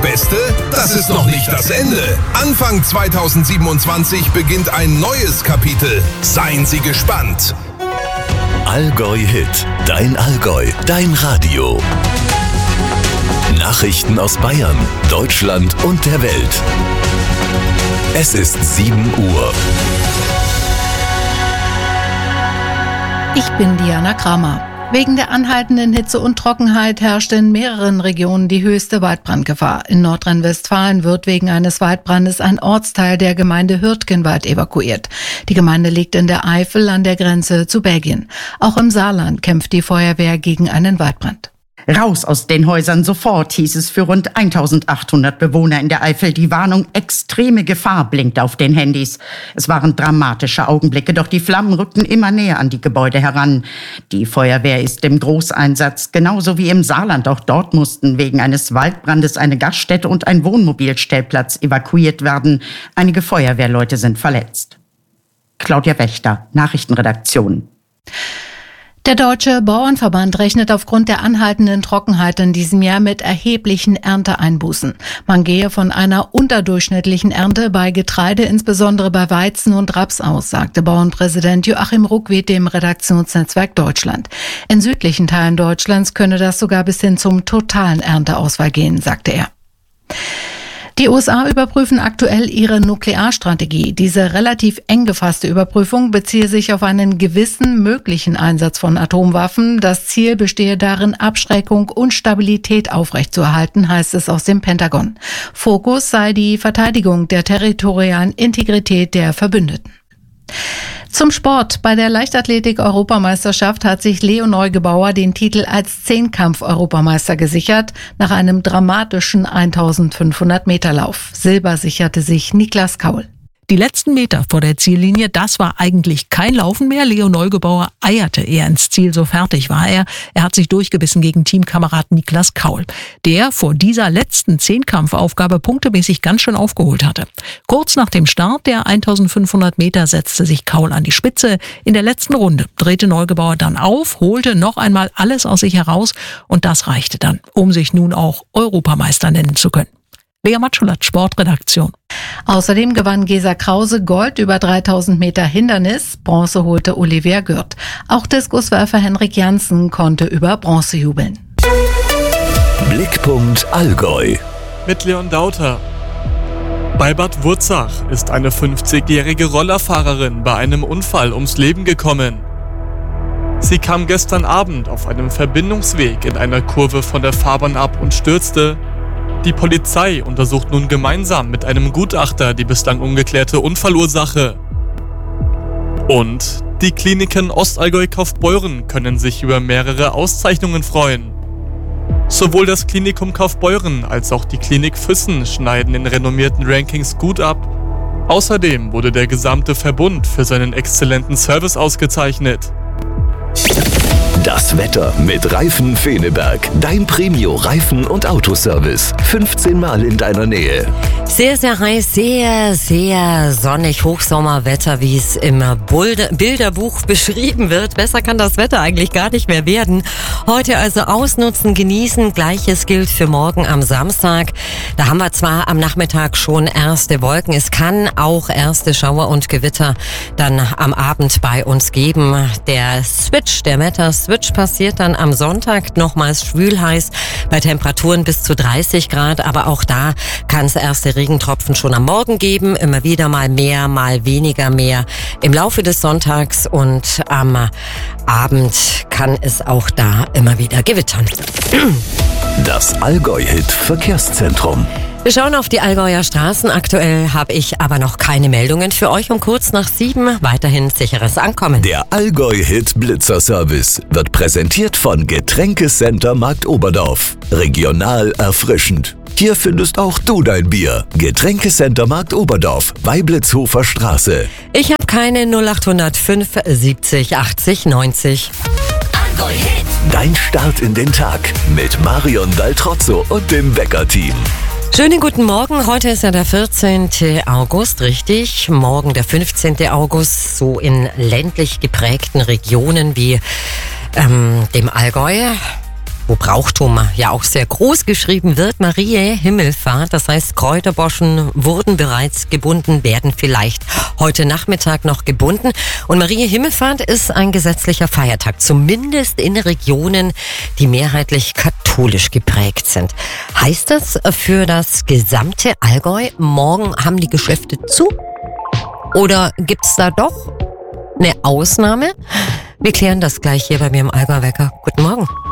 Beste? Das ist noch nicht das Ende. Anfang 2027 beginnt ein neues Kapitel. Seien Sie gespannt. Allgäu Hit. Dein Allgäu. Dein Radio. Nachrichten aus Bayern, Deutschland und der Welt. Es ist 7 Uhr. Ich bin Diana Kramer. Wegen der anhaltenden Hitze und Trockenheit herrscht in mehreren Regionen die höchste Waldbrandgefahr. In Nordrhein-Westfalen wird wegen eines Waldbrandes ein Ortsteil der Gemeinde Hürtgenwald evakuiert. Die Gemeinde liegt in der Eifel an der Grenze zu Belgien. Auch im Saarland kämpft die Feuerwehr gegen einen Waldbrand. Raus aus den Häusern sofort, hieß es für rund 1800 Bewohner in der Eifel. Die Warnung extreme Gefahr blinkt auf den Handys. Es waren dramatische Augenblicke, doch die Flammen rückten immer näher an die Gebäude heran. Die Feuerwehr ist im Großeinsatz, genauso wie im Saarland. Auch dort mussten wegen eines Waldbrandes eine Gaststätte und ein Wohnmobilstellplatz evakuiert werden. Einige Feuerwehrleute sind verletzt. Claudia Wächter, Nachrichtenredaktion. Der Deutsche Bauernverband rechnet aufgrund der anhaltenden Trockenheit in diesem Jahr mit erheblichen Ernteeinbußen. Man gehe von einer unterdurchschnittlichen Ernte bei Getreide, insbesondere bei Weizen und Raps aus, sagte Bauernpräsident Joachim Ruckwied dem Redaktionsnetzwerk Deutschland. In südlichen Teilen Deutschlands könne das sogar bis hin zum totalen Ernteausfall gehen, sagte er. Die USA überprüfen aktuell ihre Nuklearstrategie. Diese relativ eng gefasste Überprüfung beziehe sich auf einen gewissen möglichen Einsatz von Atomwaffen. Das Ziel bestehe darin, Abschreckung und Stabilität aufrechtzuerhalten, heißt es aus dem Pentagon. Fokus sei die Verteidigung der territorialen Integrität der Verbündeten. Zum Sport. Bei der Leichtathletik-Europameisterschaft hat sich Leo Neugebauer den Titel als Zehnkampf-Europameister gesichert, nach einem dramatischen 1500-Meter-Lauf. Silber sicherte sich Niklas Kaul. Die letzten Meter vor der Ziellinie, das war eigentlich kein Laufen mehr. Leo Neugebauer eierte eher ins Ziel, so fertig war er. Er hat sich durchgebissen gegen Teamkamerad Niklas Kaul, der vor dieser letzten Zehnkampfaufgabe punktemäßig ganz schön aufgeholt hatte. Kurz nach dem Start der 1500 Meter setzte sich Kaul an die Spitze. In der letzten Runde drehte Neugebauer dann auf, holte noch einmal alles aus sich heraus und das reichte dann, um sich nun auch Europameister nennen zu können. Lea Matschulat, Sportredaktion. Außerdem gewann Gesa Krause Gold über 3000 Meter Hindernis. Bronze holte Olivia Gürt. Auch Diskuswerfer Henrik Janssen konnte über Bronze jubeln. Blickpunkt Allgäu. Mit Leon Dauter. Bei Bad Wurzach ist eine 50-jährige Rollerfahrerin bei einem Unfall ums Leben gekommen. Sie kam gestern Abend auf einem Verbindungsweg in einer Kurve von der Fahrbahn ab und stürzte. Die Polizei untersucht nun gemeinsam mit einem Gutachter die bislang ungeklärte Unfallursache. Und die Kliniken Ostallgäu-Kaufbeuren können sich über mehrere Auszeichnungen freuen. Sowohl das Klinikum Kaufbeuren als auch die Klinik Füssen schneiden in renommierten Rankings gut ab. Außerdem wurde der gesamte Verbund für seinen exzellenten Service ausgezeichnet. Das Wetter mit Reifen Feneberg. Dein Premio-Reifen- und Autoservice. 15 Mal in deiner Nähe. Sehr, sehr heiß, sehr, sehr sonnig. Hochsommerwetter, wie es im Bilderbuch beschrieben wird. Besser kann das Wetter eigentlich gar nicht mehr werden. Heute also ausnutzen, genießen. Gleiches gilt für morgen am Samstag. Da haben wir zwar am Nachmittag schon erste Wolken. Es kann auch erste Schauer und Gewitter dann am Abend bei uns geben. Der Wetter-Switch passiert dann am Sonntag, nochmals schwül heiß, bei Temperaturen bis zu 30 Grad, aber auch da kann es erste Regentropfen schon am Morgen geben, immer wieder mal mehr, mal weniger mehr im Laufe des Sonntags und am Abend kann es auch da immer wieder gewittern. Das Allgäu-Hit Verkehrszentrum. Wir schauen auf die Allgäuer Straßen. Aktuell habe ich aber noch keine Meldungen für euch. Um kurz nach 7 weiterhin sicheres Ankommen. Der Allgäu-Hit Blitzer-Service wird präsentiert von Getränkecenter Markt Oberdorf. Regional erfrischend. Hier findest auch du dein Bier. Getränkecenter Markt Oberdorf, Weiblitzhofer Straße. Ich habe keine 0805 70 80 90. Allgäu-Hit. Dein Start in den Tag mit Marion Daltrozzo und dem Wecker-Team. Schönen guten Morgen. Heute ist ja der 14. August, richtig. Morgen der 15. August, so in ländlich geprägten Regionen wie dem Allgäu. wo Brauchtum ja auch sehr groß geschrieben wird, Mariä Himmelfahrt. Das heißt, Kräuterboschen wurden bereits gebunden, werden vielleicht heute Nachmittag noch gebunden. Und Mariä Himmelfahrt ist ein gesetzlicher Feiertag, zumindest in Regionen, die mehrheitlich katholisch geprägt sind. Heißt das für das gesamte Allgäu, morgen haben die Geschäfte zu? Oder gibt's da doch eine Ausnahme? Wir klären das gleich hier bei mir im Allgäu Wecker. Guten Morgen.